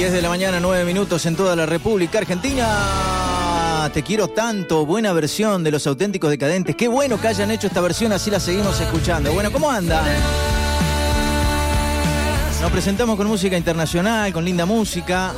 10 de la mañana, 9 minutos en toda la República Argentina. Te quiero tanto, buena versión de Los Auténticos Decadentes. Qué bueno que hayan hecho esta versión, así la seguimos escuchando. Bueno, ¿cómo anda? Nos presentamos con música internacional, con linda música.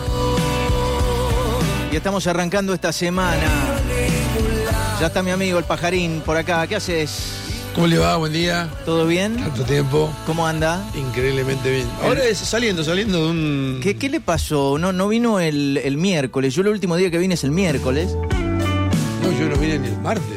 Y estamos arrancando esta semana. Ya está mi amigo el Pajarín por acá. ¿Qué haces? ¿Cómo le va? Buen día. ¿Todo bien? Tanto tiempo. ¿Cómo anda? Increíblemente bien. Ahora es saliendo de un... ¿Qué le pasó? No vino el miércoles. Yo el último día que vine es el miércoles. No, yo no vine ni el martes.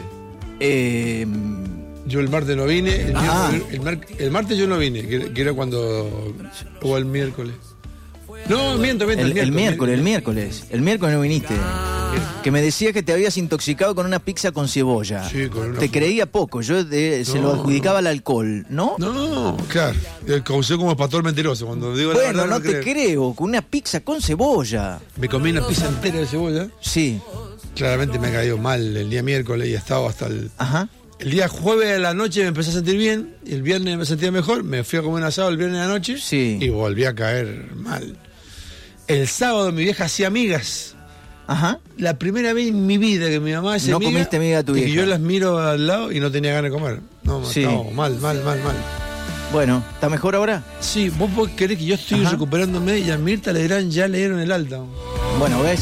Yo el martes no vine. El martes yo no vine, que era cuando... O el miércoles. No, miento. El miércoles no viniste. Que me decías que te habías intoxicado con una pizza con cebolla. Sí, con una... Te creía poco, yo se lo adjudicaba al alcohol, ¿no? No, claro. Causé como pastor mentiroso. Cuando digo bueno, la verdad, no te creo, con una pizza con cebolla. Me comí una pizza entera de cebolla. Sí. Claramente me ha caído mal el día miércoles y he estado hasta el... Ajá. El día jueves de la noche me empecé a sentir bien, y el viernes me sentía mejor, me fui a comer un asado el viernes de la noche. Sí. Y volví a caer mal. El sábado mi vieja hacía migas. Ajá. La primera vez en mi vida que mi mamá hace no migas. No comiste miga a tu vieja. Y yo las miro al lado y no tenía ganas de comer. No, sí. Estaba mal. Bueno, ¿está mejor ahora? Sí, vos podés creer que yo estoy recuperándome y a Mirta Legrand ya le dieron el alta. Bueno, ¿ves?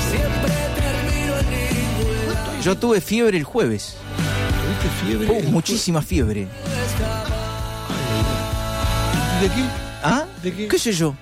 Yo tuve fiebre el jueves. ¿Tuviste fiebre? Muchísima fiebre. ¿De qué? ¿Ah? ¿De qué? ¿Qué sé yo?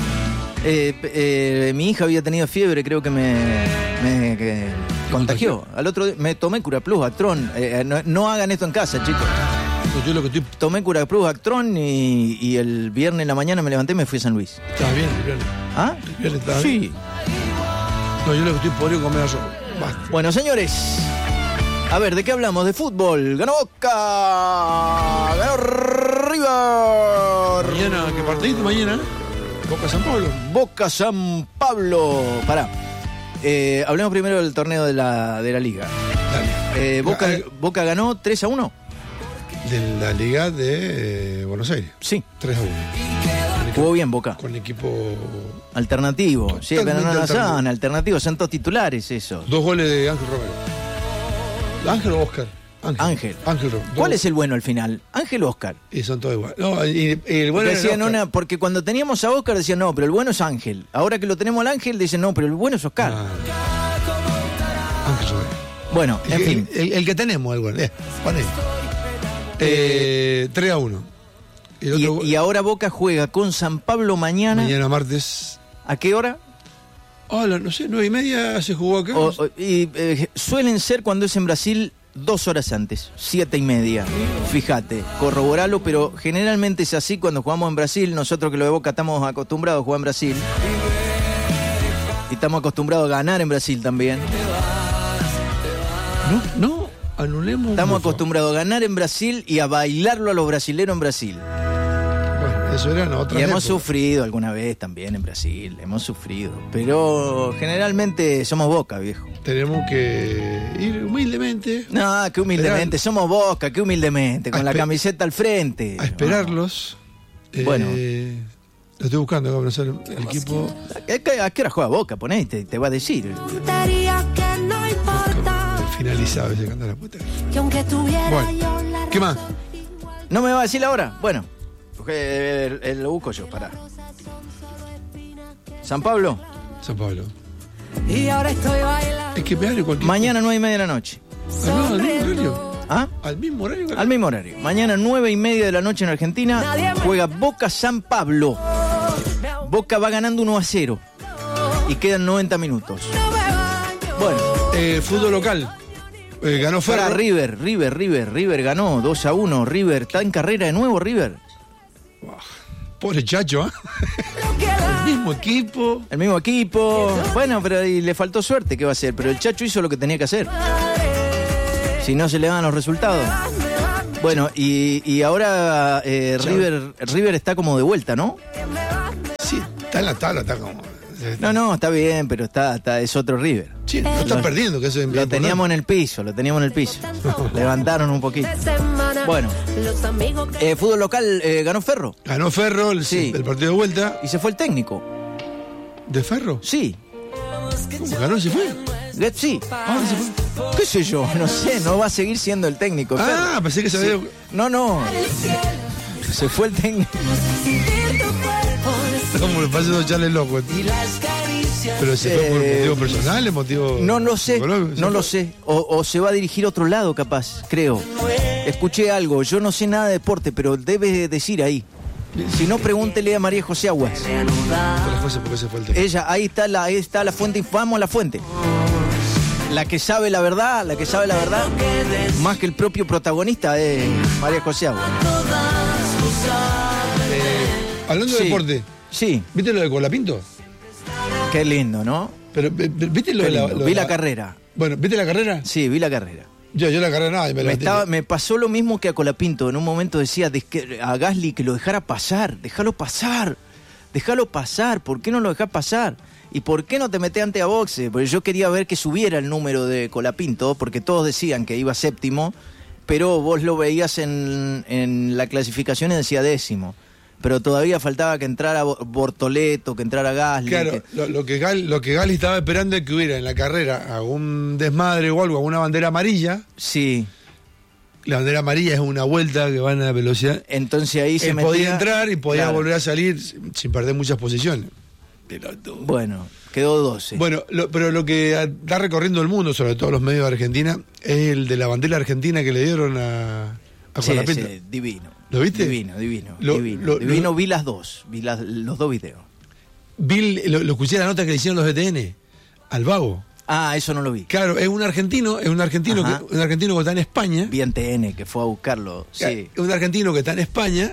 Mi hija había tenido fiebre, creo que me contagió. Al otro día me tomé Curaplus, Actron. No hagan esto en casa, chicos. Yo lo que estoy... Tomé Curaplus, Actron y el viernes en la mañana me levanté y me fui a San Luis. ¿Estás bien el viernes? ¿Ah? ¿El viernes estás sí. bien? No, yo lo que estoy podrido comer eso. Basta. Bueno, señores, a ver, ¿de qué hablamos? De fútbol. ¡Ganó Boca! ¡Ganó River! Mañana, ¿qué partidito mañana? Boca San Pablo. Boca San Pablo. Pará. Hablemos primero del torneo de la liga. Boca ganó 3-1. De la liga de Buenos Aires. Sí. 3-1. Jugó bien Boca. Con equipo... alternativo. Sí, pero no son alternativos, son todos titulares esos. 2 goles de Ángel Romero. ¿Ángel o Oscar? Ángel Romero. ¿Cuál es el bueno al final? ¿Ángel o Oscar? Y son todos iguales. No, y el bueno decían porque cuando teníamos a Oscar decían no, pero el bueno es Ángel. Ahora que lo tenemos al Ángel dicen no, pero el bueno es Oscar. Ángel Romero. Bueno, en fin. El que tenemos, el bueno. Poné. 3-1. Y ahora Boca juega con San Pablo mañana. Mañana martes. ¿A qué hora? Hola, no sé, 9:30 se jugó acá. Suelen ser cuando es en Brasil 2 horas antes, 7:30. Fíjate, corroboralo, pero generalmente es así cuando jugamos en Brasil. Nosotros que lo de Boca estamos acostumbrados a jugar en Brasil. Y estamos acostumbrados a ganar en Brasil también. No, anulemos. Estamos acostumbrados a ganar en Brasil y a bailarlo a los brasileros en Brasil. Eso era en otra y hemos sufrido alguna vez también en Brasil, hemos sufrido. Pero generalmente somos Boca, viejo. Tenemos que ir humildemente. No, que humildemente, somos Boca, que humildemente, con la camiseta al frente. A esperarlos. Bueno. Lo estoy buscando, vamos a hacer el equipo. ¿A qué hora juega Boca? Ponete, te va a decir. Finalizado ese cantar la puta. Bueno, ¿qué más? ¿No me va a decir la hora? Bueno. Lo busco yo, pará. ¿San Pablo? San Pablo. Y ahora estoy bailando. Es que pegarle cualquier... Mañana 9:30 de la noche. ¿Al mismo horario? ¿Ah? ¿Al mismo horario? Al mismo horario. Mañana 9:30 de la noche en Argentina juega Boca San Pablo. Boca va ganando 1-0 y quedan 90 minutos. Bueno. Fútbol local. Ganó Ferro. Para River ganó 2-1. River está en carrera de nuevo, River. Pobre Chacho, ¿eh? El mismo equipo. Bueno, pero y le faltó suerte, ¿qué va a hacer? Pero el Chacho hizo lo que tenía que hacer. Si no se le dan los resultados. Bueno, y ahora River está como de vuelta, ¿no? Sí, está en la tabla, está como... No, está bien, pero es otro River. Sí, no está perdiendo, que eso es lo teníamos en el piso. Levantaron un poquito. Bueno, fútbol local, ganó Ferro. Ganó Ferro, el partido de vuelta. Y se fue el técnico. ¿De Ferro? Sí. ¿Cómo ganó? ¿Se fue? Sí. ¿A dónde se fue? ¿Qué sé yo? No sé, no va a seguir siendo el técnico. Ah, pensé que se había... No. Se fue el técnico. Como le pasa a Charles loco. Pero se fue por motivos personales, motivos... No lo sé, no lo sé. O se va a dirigir a otro lado, capaz, creo. Escuché algo, yo no sé nada de deporte, pero debe decir ahí. Si no, pregúntele a María José Aguas. ¿Por qué se fue el técnico? Ella, ahí está la fuente, vamos a la fuente. La que sabe la verdad, más que el propio protagonista es María José Aguas. Hablando de deporte, sí. ¿viste lo de Colapinto? Qué lindo, ¿no? Pero, ¿viste lo de la... Vi la carrera. Bueno, ¿viste la carrera? Sí, vi la carrera. Yo la carrera nada. Me pasó lo mismo que a Colapinto. En un momento decía a Gasly que lo dejara pasar. Déjalo pasar. ¿Por qué no lo dejás pasar? ¿Y por qué no te metés ante a boxe? Porque yo quería ver que subiera el número de Colapinto, porque todos decían que iba séptimo, pero vos lo veías en la clasificación y decía décimo. Pero todavía faltaba que entrara Bortoleto, que entrara Gasly. Claro, lo que Gasly estaba esperando es que hubiera en la carrera algún desmadre o algo, alguna bandera amarilla. Sí. La bandera amarilla es una vuelta que van a velocidad. Entonces ahí se metía... podía entrar y podía volver a salir sin perder muchas posiciones. Bueno, quedó 12. Bueno, pero lo que está recorriendo el mundo, sobre todo los medios de Argentina, es el de la bandera argentina que le dieron a Colapinto. Sí, divino. ¿Lo viste? Divino. Vi las dos, los dos videos. Lo escuché la nota que le hicieron los ETN al Vago. Ah, eso no lo vi. Claro, es un argentino que está en España. Vi en TN, que fue a buscarlo. Sí. Un argentino que está en España,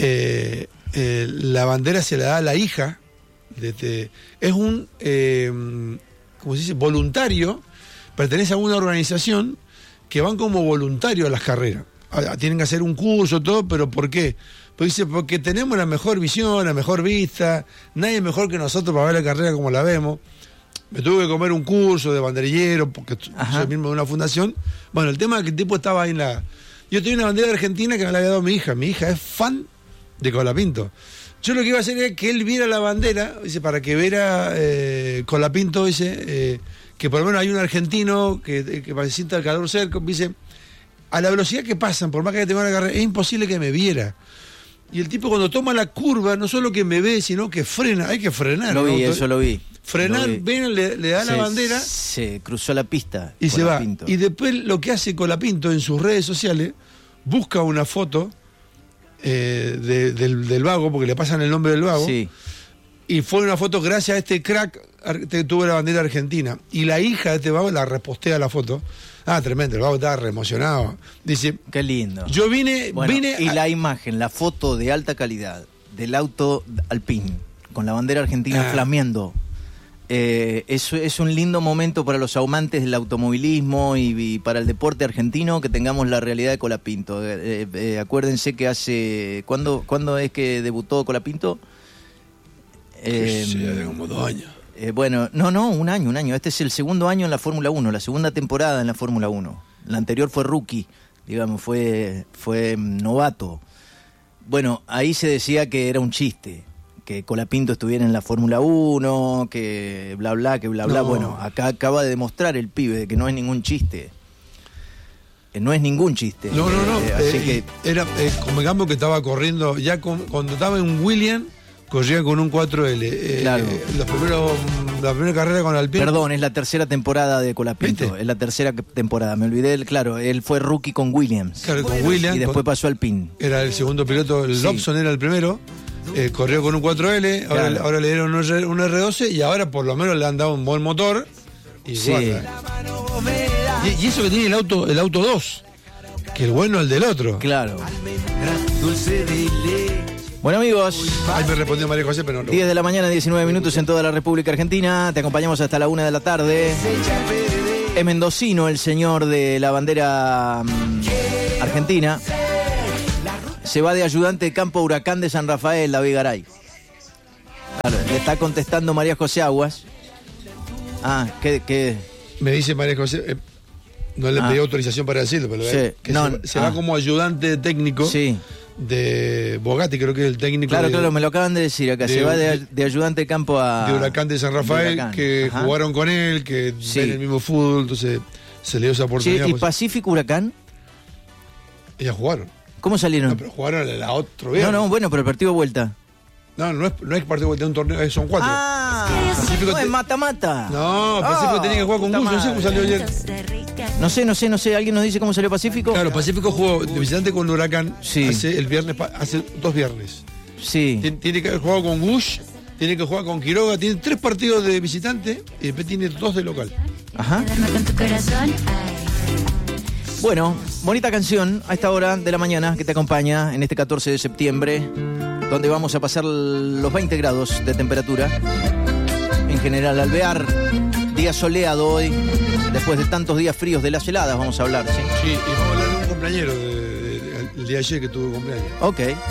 la bandera se la da a la hija. Es un, ¿cómo se dice? Voluntario, pertenece a una organización que van como voluntario a las carreras. Tienen que hacer un curso, todo, pero ¿por qué? Pues dice, porque tenemos la mejor visión, la mejor vista, nadie mejor que nosotros para ver la carrera como la vemos. Me tuve que comer un curso de banderillero, porque soy mismo de una fundación. Bueno, el tema es que el tipo estaba ahí en la... Yo tenía una bandera argentina que me la había dado mi hija es fan de Colapinto. Yo lo que iba a hacer era que él viera la bandera, dice, para que viera Colapinto, dice, que por lo menos hay un argentino que sienta el calor cerca, dice... A la velocidad que pasan, por más que tenga una carrera, es imposible que me viera. Y el tipo cuando toma la curva, no solo que me ve, sino que frena. Hay que frenar. Lo vi, eso lo vi. Frenar, le da la bandera. Se cruzó la pista. Y se va. Y después lo que hace Colapinto en sus redes sociales, busca una foto del Vago, porque le pasan el nombre del Vago. Sí. Y fue una foto gracias a este crack que tuvo la bandera argentina. Y la hija de este Vago la repostea la foto. Ah, tremendo, el Vago estaba re emocionado. Dice, qué lindo. Yo vine y la imagen, la foto de alta calidad del auto Alpine con la bandera argentina flameando. Es un lindo momento para los amantes del automovilismo y para el deporte argentino que tengamos la realidad de Colapinto. Acuérdense que hace... ¿Cuándo es que debutó Colapinto? Sí, hace como 2 años. Bueno, no, un año. Este es el segundo año en la Fórmula 1, la segunda temporada en la Fórmula 1. La anterior fue rookie, digamos, fue novato. Bueno, ahí se decía que era un chiste, que Colapinto estuviera en la Fórmula 1, que bla, bla. No. Bueno, acá acaba de demostrar el pibe que no es ningún chiste. No es ningún chiste. No. Así que... Era como Gambo que estaba corriendo, ya cuando estaba en Williams, corría con un 4L. Claro. La primera carrera con Alpine. Perdón, es la tercera temporada de Colapinto. ¿Viste? Es la tercera temporada. Me olvidé, claro, él fue rookie con Williams. Claro, con Williams. Y después pasó al Alpine. Era el segundo piloto, Lobson era el primero. Corrió con un 4L, ahora le dieron un R12 y ahora por lo menos le han dado un buen motor. Y y eso que tiene el auto 2, que el bueno es el del otro. Claro. Bueno, amigos, ahí me respondió María José, pero no. 10 de la mañana, 19 minutos en toda la República Argentina. Te acompañamos hasta la 1 de la tarde. Es mendocino el señor de la bandera argentina. Se va de ayudante de campo Huracán de San Rafael, David Garay. Claro, le está contestando María José Aguas. ¿Qué? Me dice María José, no le pedí autorización para decirlo, pero sí. se va como ayudante técnico de Bogatti, creo que es el técnico. Claro, me lo acaban de decir acá. Se va de ayudante de campo a... De Huracán de San Rafael, que jugaron con él, que ven el mismo fútbol, entonces se le dio esa oportunidad. ¿Y Pacífico Huracán? Ellas jugaron. ¿Cómo salieron? No, pero jugaron la otro viernes. No, bueno, pero el partido de vuelta. No es partido de vuelta, es un torneo, son 4. No es mata-mata. No, Pacífico tenía que jugar con Gus, no sé cómo salió ayer. No sé, ¿alguien nos dice cómo salió Pacífico? Claro, Pacífico jugó de visitante con Huracán hace 2 viernes. Sí. Tiene que haber jugado con Gus, tiene que jugar con Quiroga, tiene 3 partidos de visitante y después tiene 2 de local. Ajá. Bueno, bonita canción a esta hora de la mañana que te acompaña en este 14 de septiembre, donde vamos a pasar los 20 grados de temperatura. En general, Alvear, día soleado hoy, después de tantos días fríos de las heladas, vamos a hablar, ¿sí? Sí, y vamos a hablar de un cumpleañero el día de ayer que tuvo cumpleaños. Ok.